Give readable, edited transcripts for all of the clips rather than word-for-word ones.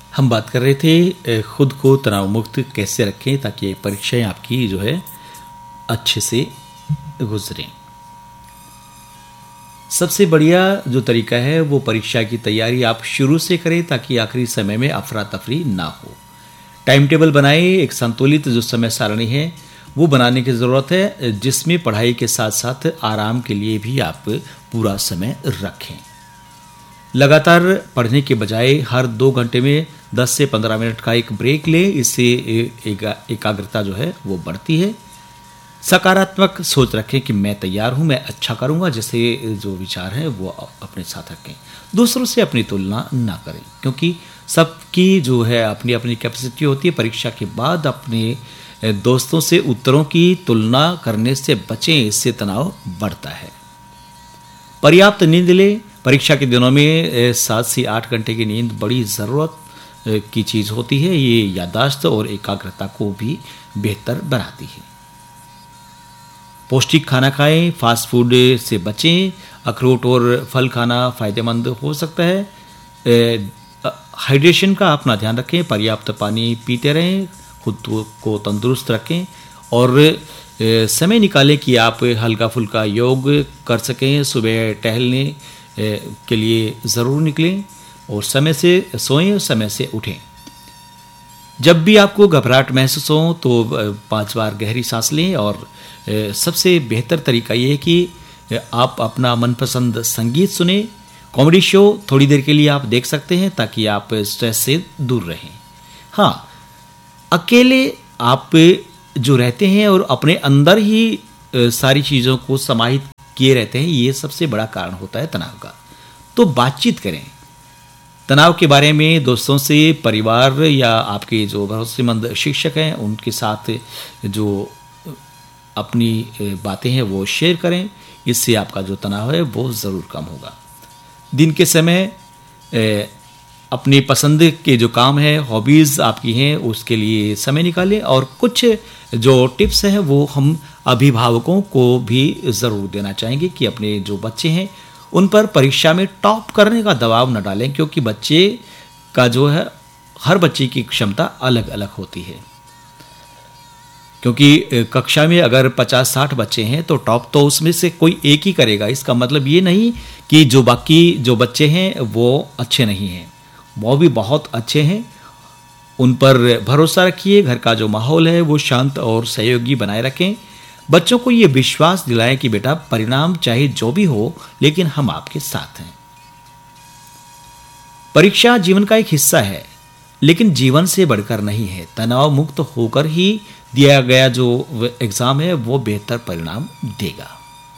हम बात कर रहे थे खुद को तनाव मुक्त कैसे रखें ताकि परीक्षाएं आपकी जो है अच्छे से गुजरें। सबसे बढ़िया जो तरीका है वो परीक्षा की तैयारी आप शुरू से करें ताकि आखिरी समय में अफरा तफरी ना हो। टाइम टेबल बनाएं, एक संतुलित जो समय सारणी है वो बनाने की ज़रूरत है जिसमें पढ़ाई के साथ साथ आराम के लिए भी आप पूरा समय रखें। लगातार पढ़ने के बजाय हर 2 घंटे में 10 से 15 मिनट का एक ब्रेक लें, इससे एकाग्रता जो है वो बढ़ती है। सकारात्मक सोच रखें कि मैं तैयार हूं, मैं अच्छा करूंगा, जैसे जो विचार है वो अपने साथ रखें। दूसरों से अपनी तुलना ना करें क्योंकि सबकी जो है अपनी अपनी कैपेसिटी होती है। परीक्षा के बाद अपने दोस्तों से उत्तरों की तुलना करने से बचें, इससे तनाव बढ़ता है। पर्याप्त नींद लें, परीक्षा के दिनों में 7 से 8 घंटे की नींद बड़ी ज़रूरत की चीज़ होती है। ये याददाश्त और एकाग्रता को भी बेहतर बनाती है। पौष्टिक खाना खाएं, फास्ट फूड से बचें, अखरोट और फल खाना फ़ायदेमंद हो सकता है। हाइड्रेशन का अपना ध्यान रखें, पर्याप्त पानी पीते रहें, खुद को तंदुरुस्त रखें और समय निकालें कि आप हल्का फुल्का योग कर सकें। सुबह टहलने के लिए ज़रूर निकलें और समय से सोएं और समय से उठें। जब भी आपको घबराहट महसूस हो तो 5 बार गहरी सांस लें और सबसे बेहतर तरीका ये है कि आप अपना मनपसंद संगीत सुने। कॉमेडी शो थोड़ी देर के लिए आप देख सकते हैं ताकि आप स्ट्रेस से दूर रहें। हाँ, अकेले आप जो रहते हैं और अपने अंदर ही सारी चीज़ों को समाहित किए रहते हैं, ये सबसे बड़ा कारण होता है तनाव का। तो बातचीत करें तनाव के बारे में दोस्तों से, परिवार या आपके जो भरोसेमंद शिक्षक हैं उनके साथ जो अपनी बातें हैं वो शेयर करें। इससे आपका जो तनाव है वो ज़रूर कम होगा। दिन के समय अपनी पसंद के जो काम है, हॉबीज़ आपकी हैं, उसके लिए समय निकालें और कुछ जो टिप्स हैं वो हम अभिभावकों को भी ज़रूर देना चाहेंगे कि अपने जो बच्चे हैं उन पर परीक्षा में टॉप करने का दबाव न डालें क्योंकि बच्चे का जो है हर बच्चे की क्षमता अलग अलग होती है। क्योंकि कक्षा में अगर 50-60 बच्चे हैं तो टॉप तो उसमें से कोई एक ही करेगा। इसका मतलब ये नहीं कि जो बाकी जो बच्चे हैं वो अच्छे नहीं हैं, वो भी बहुत अच्छे हैं। उन पर भरोसा रखिए। घर का जो माहौल है वो शांत और सहयोगी बनाए रखें। बच्चों को ये विश्वास दिलाएं कि बेटा परिणाम चाहे जो भी हो लेकिन हम आपके साथ हैं। परीक्षा जीवन का एक हिस्सा है लेकिन जीवन से बढ़कर नहीं है। तनाव मुक्त होकर ही दिया गया जो एग्जाम है वो बेहतर परिणाम देगा।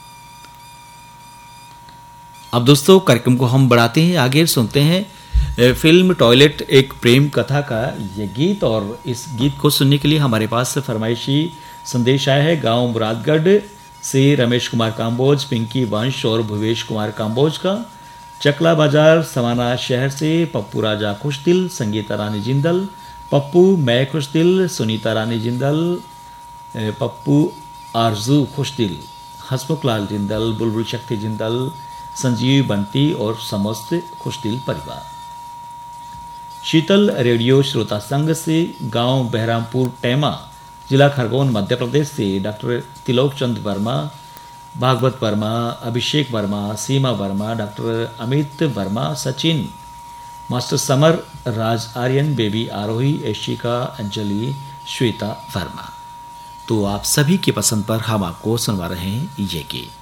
अब दोस्तों कार्यक्रम को हम बढ़ाते हैं आगे, सुनते हैं फिल्म टॉयलेट एक प्रेम कथा का ये गीत। और इस गीत को सुनने के लिए हमारे पास फरमाइशी संदेश आया है गांव मुरादगढ़ से रमेश कुमार काम्बोज, पिंकी वंश और भुवेश कुमार काम्बोज का। चकला बाजार समाना शहर से पप्पू राजा खुशदिल, संगीता रानी जिंदल, पप्पू मैं खुशदिल, सुनीता रानी जिंदल, पप्पू आरजू खुशदिल, हसमुख लाल जिंदल, बुलबुल शक्ति जिंदल, संजीव बंटी और समस्त खुशदिल परिवार। शीतल रेडियो श्रोता संघ से गांव बहरामपुर टेमा, जिला खरगोन मध्य प्रदेश से डॉक्टर तिलोक चंद वर्मा, भागवत वर्मा, अभिषेक वर्मा, सीमा Verma, doctor Amit Verma, Sachin, master summer, राज आर्यन, बेबी आरोही, एशिका, अंजलि, श्वेता वर्मा। तो आप सभी की पसंद पर हम आपको सुनवा रहे हैं ये गीत।